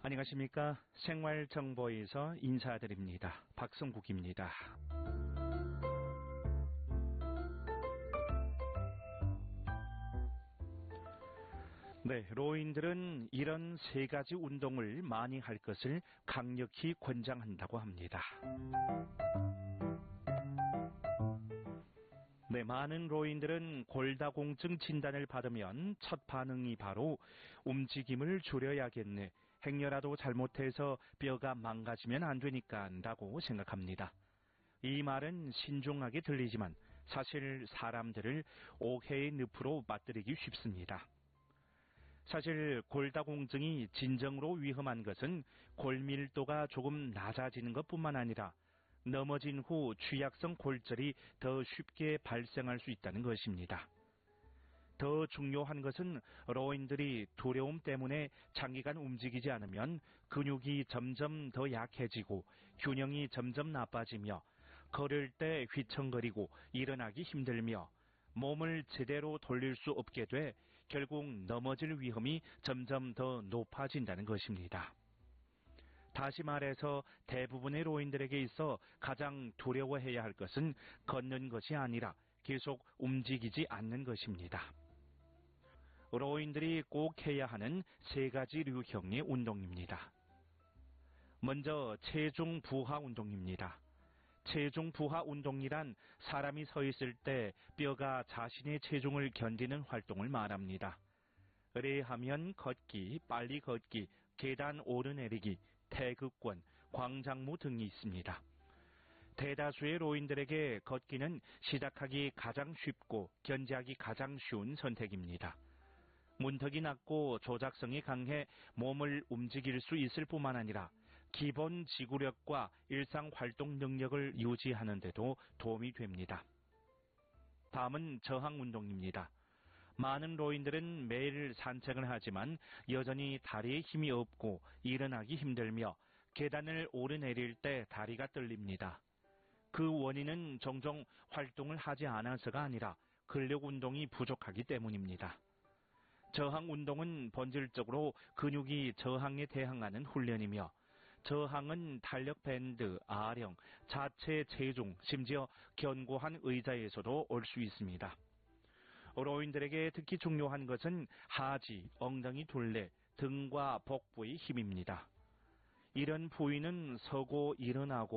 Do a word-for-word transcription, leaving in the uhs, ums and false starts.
안녕하십니까. 생활정보에서 인사드립니다. 박성국입니다. 네, 로인들은 이런 세 가지 운동을 많이 할 것을 강력히 권장한다고 합니다. 네, 많은 로인들은 골다공증 진단을 받으면 첫 반응이 바로 움직임을 줄여야겠네, 행여라도 잘못해서 뼈가 망가지면 안 되니까 라고 생각합니다. 이 말은 신중하게 들리지만 사실 사람들을 오해의 늪으로 빠뜨리기 쉽습니다. 사실 골다공증이 진정으로 위험한 것은 골밀도가 조금 낮아지는 것뿐만 아니라 넘어진 후 취약성 골절이 더 쉽게 발생할 수 있다는 것입니다. 더 중요한 것은 로인들이 두려움 때문에 장기간 움직이지 않으면 근육이 점점 더 약해지고 균형이 점점 나빠지며 걸을 때 휘청거리고 일어나기 힘들며 몸을 제대로 돌릴 수 없게 돼 결국 넘어질 위험이 점점 더 높아진다는 것입니다. 다시 말해서 대부분의 로인들에게 있어 가장 두려워해야 할 것은 걷는 것이 아니라 계속 움직이지 않는 것입니다. 로인들이 꼭 해야 하는 세 가지 류형의 운동입니다. 먼저 체중 부하 운동입니다. 체중 부하 운동이란 사람이 서 있을 때 뼈가 자신의 체중을 견디는 활동을 말합니다. 의뢰하면 걷기, 빨리 걷기, 계단 오르내리기, 태극권, 광장무 등이 있습니다. 대다수의 로인들에게 걷기는 시작하기 가장 쉽고 견제하기 가장 쉬운 선택입니다. 문턱이 낮고 조작성이 강해 몸을 움직일 수 있을 뿐만 아니라 기본 지구력과 일상 활동 능력을 유지하는 데도 도움이 됩니다. 다음은 저항 운동입니다. 많은 로인들은 매일 산책을 하지만 여전히 다리에 힘이 없고 일어나기 힘들며 계단을 오르내릴 때 다리가 떨립니다. 그 원인은 종종 활동을 하지 않아서가 아니라 근력 운동이 부족하기 때문입니다. 저항 운동은 본질적으로 근육이 저항에 대항하는 훈련이며 저항은 탄력 밴드, 아령, 자체 체중, 심지어 견고한 의자에서도 올 수 있습니다. 로인들에게 특히 중요한 것은 하지, 엉덩이 둘레, 등과 복부의 힘입니다. 이런 부위는 서고 일어나고